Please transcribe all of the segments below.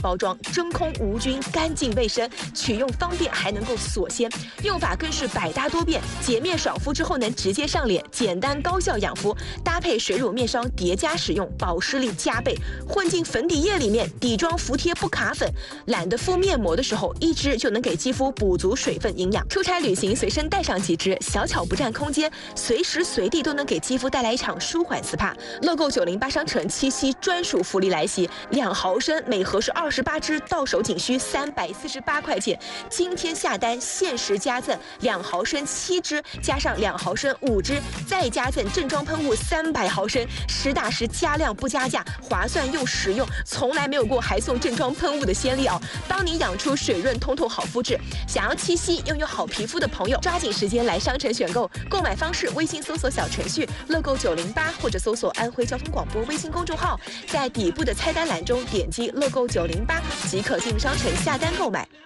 包装，真空无菌，干净卫生，取用方便，还能够锁鲜。用法更是百搭多变，洁面爽肤之后能直接上脸，简单高效养肤，搭配水乳面霜叠加使用，保湿力加倍。混进粉底液里面，底妆服帖不卡粉。懒得敷面膜的时候，一支就能给肌肤补足水分营养。出差旅行随身带上几支，小巧不占空间，随时随地都能给肌肤带来一场舒缓 SPA。乐购908商城七夕专属福利来袭，2毫升每盒是28支，到手仅需348块钱。今天下单限时加赠2毫升7支，加上2毫升5支，再加赠正装喷雾300毫升，实打实加量不加价，划算又实用，从来没有过还送正装喷雾的先例哦，帮你养出水润通透好肤质。想要七夕拥有好皮肤的朋友，抓紧时间来商城选购。购买方式：微信搜索小程序乐购908，或者搜索安徽交通广播微信公众号，在底部的菜单栏中点击乐购908即可进入商城下单购买。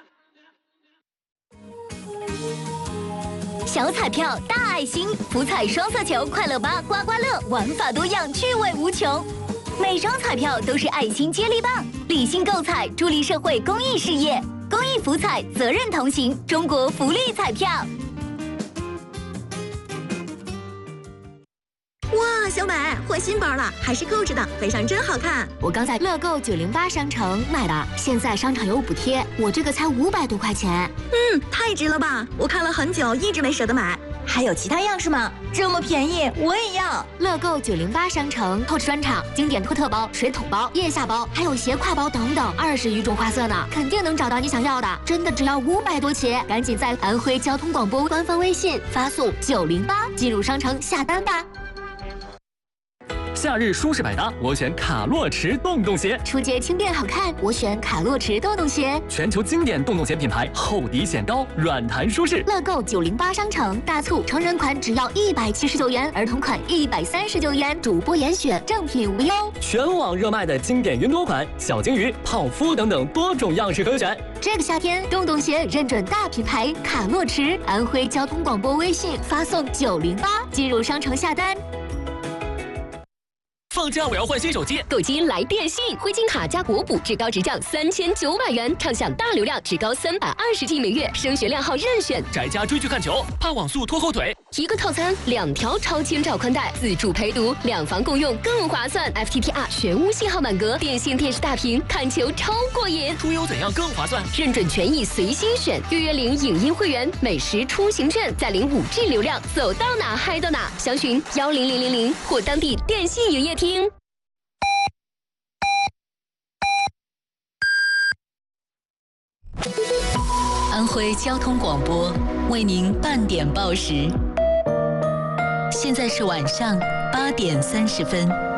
小彩票大爱心，福彩双色球快乐吧刮刮乐，玩法多样，趣味无穷。每张彩票都是爱心接力棒，理性购彩，助力社会公益事业。公益福彩，责任同行，中国福利彩票。 哇，小美换新包了，还是购置的，背上真好看。 我刚在乐购908商城买的，现在商场有补贴，我这个才500多块钱。 太值了吧！我看了很久，一直没舍得买。还有其他样式吗？这么便宜，我也要。 乐购908商城 Coach 专场经典托特包、水桶包、腋下包，还有斜挎包等等，20余种花色呢，肯定能找到你想要的。真的只要500多起，赶紧在安徽交通广播官方微信发送908进入商城下单吧。 夏日舒适百搭，我选卡洛驰洞洞鞋。 出街轻便好看，我选卡洛驰洞洞鞋。 全球经典洞洞鞋品牌，厚底显高，软弹舒适。 乐购908商城大促，成人款只要179元，儿童款139元，主播严选，正品无忧。 全网热卖的经典云朵款、小金鱼、泡芙等等多种样式可选。 这个夏天，洞洞鞋认准大品牌卡洛驰，安徽交通广播微信发送908进入商城下单。 放假我要换新手机， 购金来电信，灰金卡加国补至高直涨3900元，畅享大流量至高320G 每月，升学靓号任选。 宅家追剧看球，怕网速拖后腿。 一个套餐2条超千兆宽带，自助陪读，2房共用更划算。FTTR 全屋信号满格，电信电视大屏，看球超过瘾。 出游怎样更划算？ 认准权益随心选，月领影音会员，美食出行券，再领5G 流量，走到哪嗨到哪。详询10000或当地电信营业厅。 安徽交通广播为您半点报时，现在是晚上8点30分。